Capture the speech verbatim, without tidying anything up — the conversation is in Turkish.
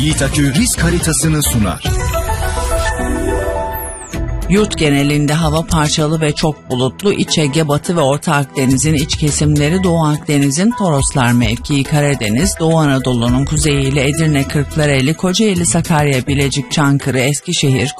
Yiğit Akü risk haritasını sunar. Yurt genelinde hava parçalı ve çok bulutlu. İç Ege, Batı ve Orta Akdeniz'in iç kesimleri, Doğu Akdeniz'in Toroslar mevkii, Karadeniz, Doğu Anadolu'nun kuzeyiyle Edirne, Kırklareli, Kocaeli, Sakarya, Bilecik, Çankırı, Eskişehir,